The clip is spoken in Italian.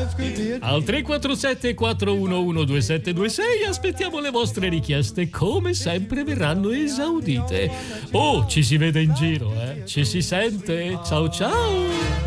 Al 347 411 2726 aspettiamo le vostre richieste, come sempre verranno esaudite. Oh, ci si vede in giro, ci si sente. Ciao ciao.